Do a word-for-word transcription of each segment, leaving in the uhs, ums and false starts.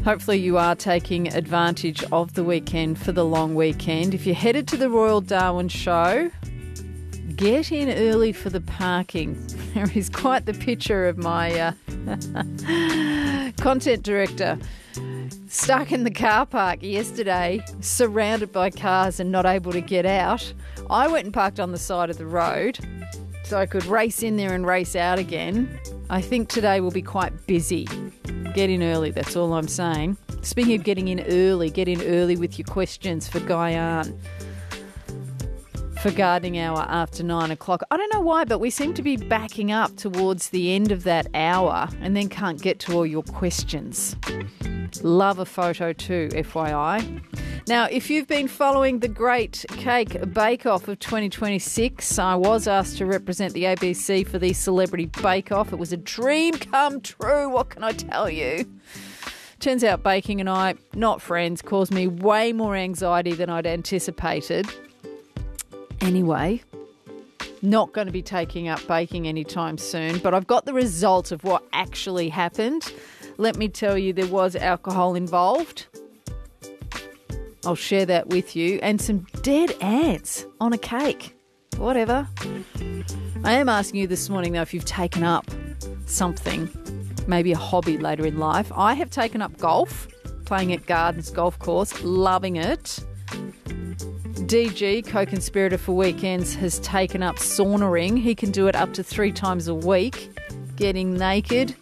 Hopefully you are taking advantage of the weekend for the long weekend. If you're headed to the Royal Darwin Show, get in early for the parking. There is quite the picture of my uh, content director stuck in the car park yesterday, surrounded by cars and not able to get out. I went and parked on the side of the road so I could race in there and race out again. I think today will be quite busy. Get in early, that's all I'm saying. Speaking of getting in early, get in early with your questions for Guyan for gardening hour after nine o'clock. I don't know why, but we seem to be backing up towards the end of that hour and then can't get to all your questions. Love a photo too, F Y I. Now, if you've been following the Great Cake Bake-Off of twenty twenty-six, I was asked to represent the A B C for the Celebrity Bake-Off. It was a dream come true, what can I tell you? Turns out baking and I, not friends, caused me way more anxiety than I'd anticipated. Anyway, not going to be taking up baking anytime soon, but I've got the result of what actually happened. Let me tell you, there was alcohol involved. I'll share that with you. And some dead ants on a cake. Whatever. I am asking you this morning, though, if you've taken up something, maybe a hobby later in life. I have taken up golf, playing at Gardens Golf Course, loving it. D G, co-conspirator for weekends, has taken up saunaing. He can do it up to three times a week, getting naked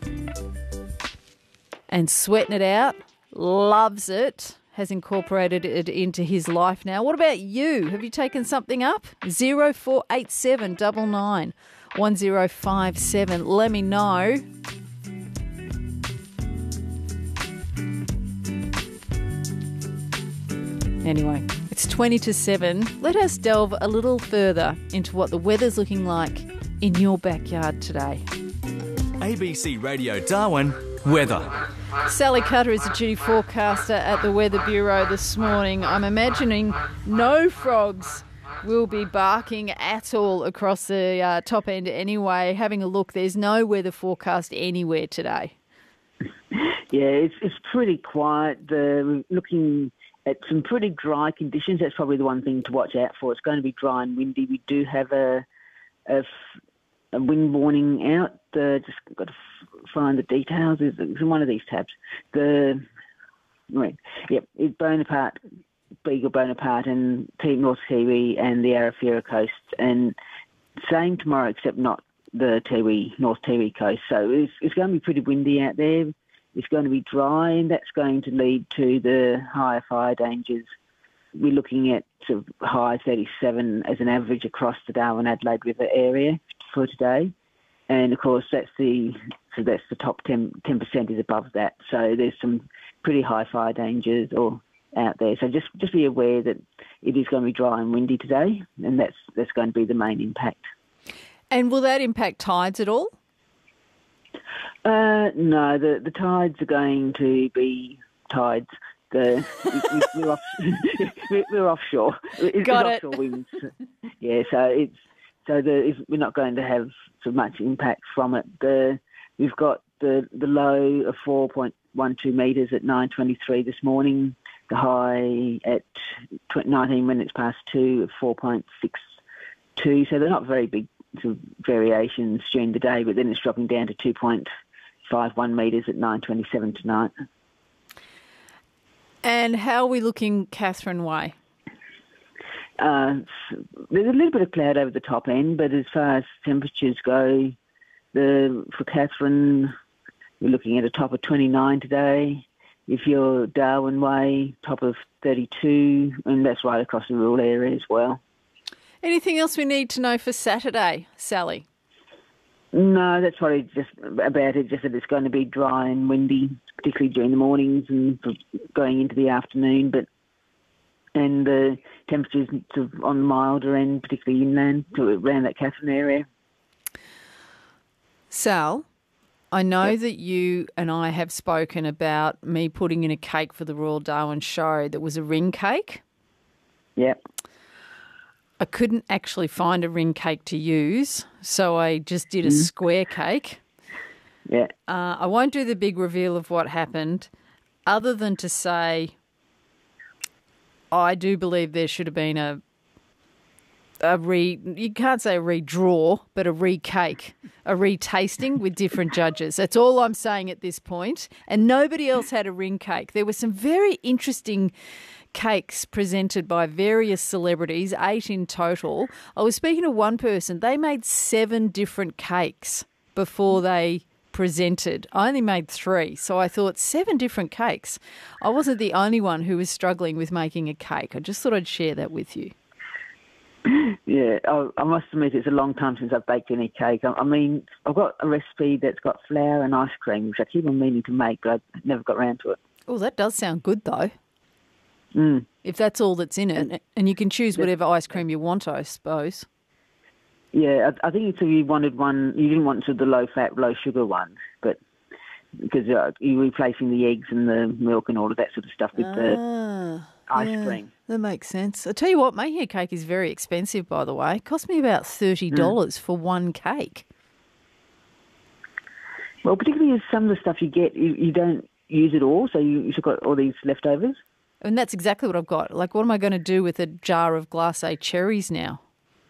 and sweating it out. Loves it. Has incorporated it into his life now. What about you? Have you taken something up? zero four eight seven nine nine one zero five seven. Let me know. Anyway, it's twenty to seven. Let us delve a little further into what the weather's looking like in your backyard today. A B C Radio Darwin weather. Sally Cutter is a duty forecaster at the Weather Bureau this morning. I'm imagining no frogs will be barking at all across the uh, top end anyway. Having a look, there's no weather forecast anywhere today. Yeah, it's it's pretty quiet. The, looking at some pretty dry conditions. That's probably the one thing to watch out for. It's going to be dry and windy. We do have a, a, a wind warning out. Uh, just got to f- find the details. It's in one of these tabs. The right, yep, it's Bonaparte, Beagle Bonaparte, and North Tiwi and the Arafura coast, and same tomorrow, except not the Tiwi, North Tiwi coast. So it's, it's going to be pretty windy out there. It's going to be dry, and that's going to lead to the higher fire dangers. We're looking at sort of high thirty-seven as an average across the Darwin-Adelaide River area for today. And, of course, that's the so that's the top ten percent is above that. So there's some pretty high fire dangers or out there. So just, just be aware that it is going to be dry and windy today, and that's that's going to be the main impact. And will that impact tides at all? Uh, no, the, the tides are going to be tides. The, we, we're, off, we're, we're offshore. It's Got it. Offshore winds. Yeah, so it's so the it's, we're not going to have so much impact from it. The we've got the the low of four point one two metres at nine twenty-three this morning. The high at nineteen minutes past two of four point six two. So they're not very big sort of variations during the day, but then it's dropping down to two point five one metres at nine twenty-seven tonight. And how are we looking Catherine Way? Uh, there's a little bit of cloud over the top end, but as far as temperatures go, the for Catherine, we're looking at a top of twenty-nine today. If you're Darwin Way, top of thirty-two, and that's right across the rural area as well. Anything else we need to know for Saturday, Sally? No, that's probably just about it, just that it's going to be dry and windy, particularly during the mornings and going into the afternoon, but and the temperatures sort of on the milder end, particularly inland, to around that Catherine area. Sal, I know yep. that you and I have spoken about me putting in a cake for the Royal Darwin Show that was a ring cake. Yep. I couldn't actually find a ring cake to use, so I just did a mm. square cake. Yeah. Uh, I won't do the big reveal of what happened. other than to say, I do believe there should have been a a re. You can't say a redraw, but a recake, a retasting with different judges. That's all I'm saying at this point. And nobody else had a ring cake. There were some very interesting cakes presented by various celebrities, eight in total. I was speaking to one person. They made seven different cakes before they presented. I only made three, so I thought seven different cakes. I wasn't the only one who was struggling with making a cake. I just thought I'd share that with you. Yeah, I, I must admit it's a long time since I've baked any cake. I, I mean, I've got a recipe that's got flour and ice cream, which I keep on meaning to make, but I never got around to it. Oh, that does sound good, though. Mm. If that's all that's in it, and you can choose whatever ice cream you want, I suppose. Yeah, I, I think it's if you wanted one, you didn't want to the low-fat, low-sugar one, but because uh, you're replacing the eggs and the milk and all of that sort of stuff with ah, the ice yeah, cream. That makes sense. I tell you what, making a cake is very expensive, by the way. It cost me about thirty dollars mm. for one cake. Well, particularly as some of the stuff you get, you, you don't use it all, so you, you've got all these leftovers. And that's exactly what I've got. Like, what am I going to do with a jar of glacé cherries now?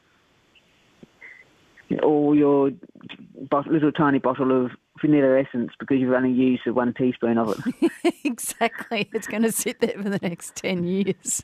Or your little tiny bottle of vanilla essence because you've only used one teaspoon of it. Exactly. It's going to sit there for the next ten years.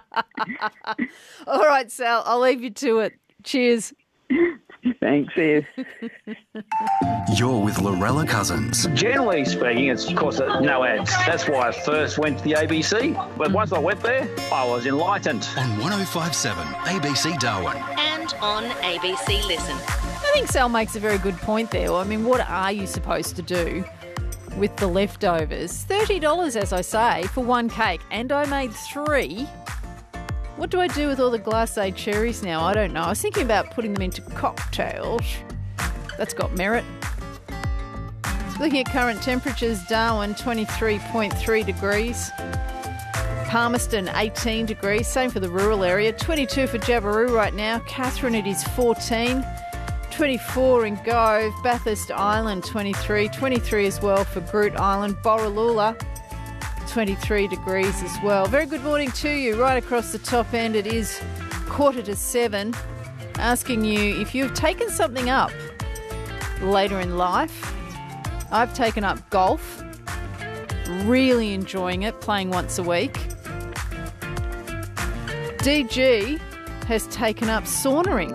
All right, Sal, I'll leave you to it. Cheers. Thanks, see you. You're with Lorella Cousins. Generally speaking, it's of course no ads. That's why I first went to the A B C. But once I went there, I was enlightened. On one oh five point seven A B C Darwin. And on A B C Listen. I think Sal makes a very good point there. Well, I mean, what are you supposed to do with the leftovers? thirty dollars, as I say, for one cake. And I made three. What do I do with all the glacé cherries now? I don't know. I was thinking about putting them into cocktails. That's got merit. Looking at current temperatures, Darwin twenty-three point three degrees. Palmerston eighteen degrees. Same for the rural area. twenty-two for Jabiru right now. Katherine, it is fourteen. twenty-four in Gove. Bathurst Island twenty-three. twenty-three as well for Groot Island. Borroloola twenty-three degrees as well. Very good morning to you. Right across the top end, it is quarter to seven. Asking you if you've taken something up later in life. I've taken up golf. Really enjoying it, playing once a week. D G has taken up saunering.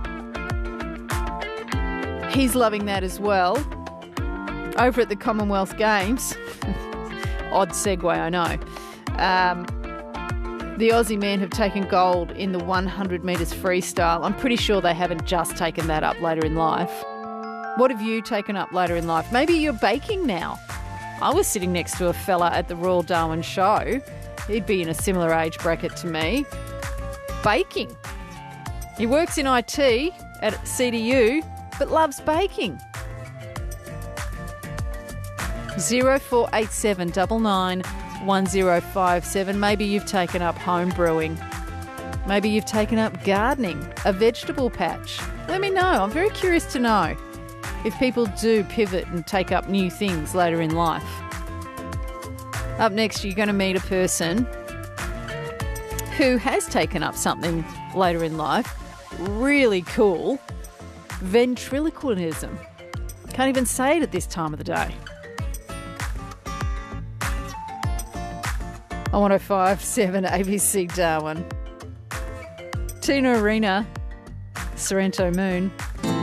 He's loving that as well. Over at the Commonwealth Games, odd segue, I know. Um, the Aussie men have taken gold in the one hundred metres freestyle. I'm pretty sure they haven't just taken that up later in life. What have you taken up later in life? Maybe you're baking now. I was sitting next to a fella at the Royal Darwin show. He'd be in a similar age bracket to me. Baking. He works in I T at C D U, but loves baking. zero four eight seven nine nine one zero five seven. Maybe you've taken up home brewing. Maybe you've taken up gardening, a vegetable patch. Let me know. I'm very curious to know if people do pivot and take up new things later in life. Up next, you're going to meet a person who has taken up something later in life. Really cool. Ventriloquism. Can't even say it at this time of the day. On one oh five point seven A B C Darwin. Tina Arena, Sorrento Moon.